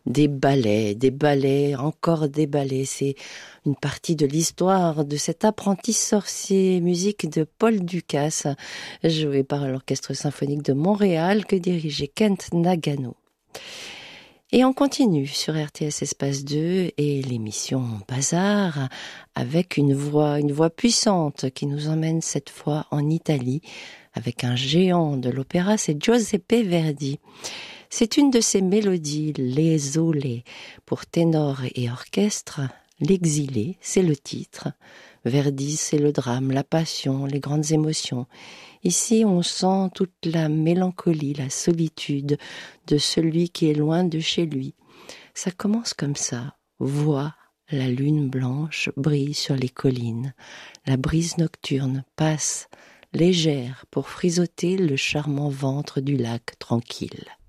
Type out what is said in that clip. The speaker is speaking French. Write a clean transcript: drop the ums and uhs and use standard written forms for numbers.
Des ballets, encore des ballets. C'est une partie de l'histoire de cet apprenti sorcier, musique de Paul Dukas, joué par l'Orchestre symphonique de Montréal que dirigeait Kent Nagano. Et on continue sur RTS Espace 2 et l'émission Bazar avec une voix puissante qui nous emmène cette fois en Italie avec un géant de l'opéra, c'est Giuseppe Verdi. C'est une de ses mélodies, les Olé, pour ténor et orchestre. L'exilé, c'est le titre. Verdi, c'est le drame, la passion, les grandes émotions. Ici, on sent toute la mélancolie, la solitude de celui qui est loin de chez lui. Ça commence comme ça. Vois, la lune blanche brille sur les collines. La brise nocturne passe, légère, pour frisoter le charmant ventre du lac tranquille.